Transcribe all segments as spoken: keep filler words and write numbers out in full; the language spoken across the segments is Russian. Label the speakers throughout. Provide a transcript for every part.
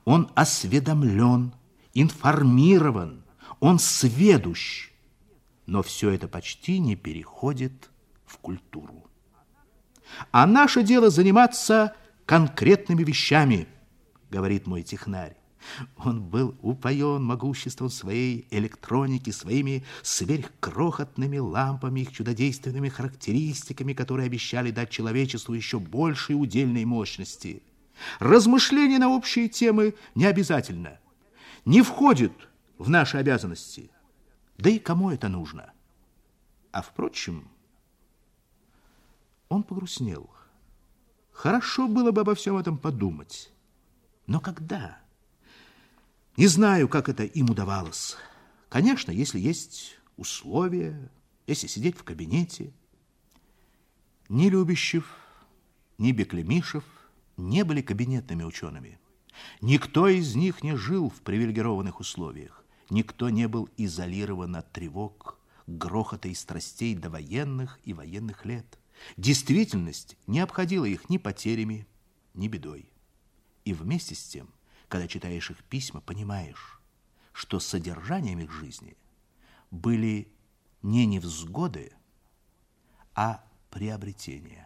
Speaker 1: он осведомлен, информирован, он сведущ. Но все это почти не переходит в культуру. А наше дело заниматься конкретными вещами, говорит мой технарь. Он был упоен могуществом своей электроники, своими сверхкрохотными лампами, их чудодейственными характеристиками, которые обещали дать человечеству еще большей удельной мощности. Размышления на общие темы не обязательно, не входит в наши обязанности. Да и кому это нужно? А впрочем, он погрустнел. Хорошо было бы обо всем этом подумать. Но когда? Не знаю, как это им удавалось. Конечно, если есть условия, если сидеть в кабинете. Ни Любящев, ни Беклемишев не были кабинетными учеными. Никто из них не жил в привилегированных условиях. Никто не был изолирован от тревог, грохота и страстей до военных и военных лет. Действительность не обходила их ни потерями, ни бедой. И вместе с тем, когда читаешь их письма, понимаешь, что содержанием их жизни были не невзгоды, а приобретения.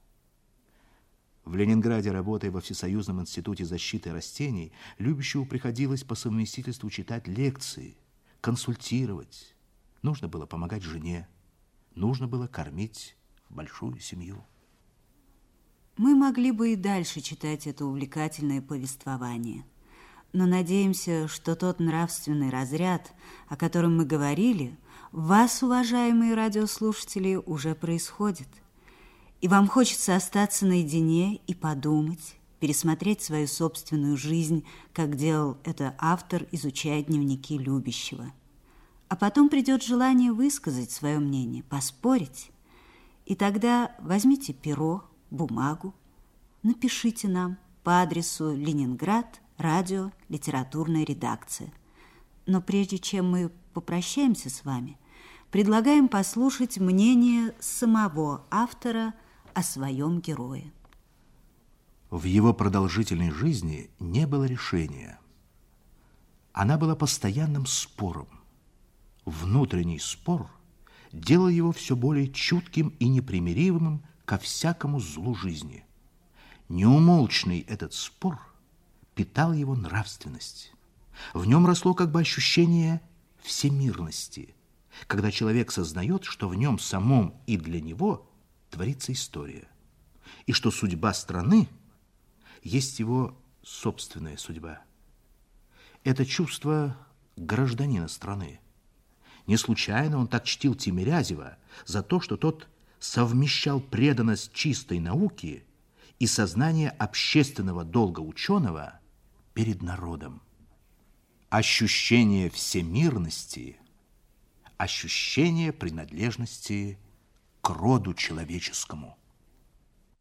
Speaker 1: В Ленинграде, работая во Всесоюзном институте защиты растений, Любящеву приходилось по совместительству читать лекции, консультировать. Нужно было помогать жене, нужно было кормить большую семью.
Speaker 2: Мы могли бы и дальше читать это увлекательное повествование, но надеемся, что тот нравственный разряд, о котором мы говорили, в вас, уважаемые радиослушатели, уже происходит. И вам хочется остаться наедине и подумать, пересмотреть свою собственную жизнь, как делал это автор, изучая дневники Любящева. А потом придет желание высказать свое мнение, поспорить. И тогда возьмите перо, бумагу, напишите нам по адресу Ленинград, радио, литературная редакция. Но прежде чем мы попрощаемся с вами, предлагаем послушать мнение самого автора о своем герое.
Speaker 1: В его продолжительной жизни не было решения. Она была постоянным спором. Внутренний спор делал его все более чутким и непримиримым ко всякому злу жизни. Неумолчный этот спор питал его нравственность. В нем росло как бы ощущение всемирности, когда человек сознает, что в нем самом и для него творится история, и что судьба страны есть его собственная судьба. Это чувство гражданина страны. Не случайно он так чтил Тимирязева за то, что тот совмещал преданность чистой науке и сознание общественного долга ученого перед народом. Ощущение всемирности, ощущение принадлежности к роду человеческому.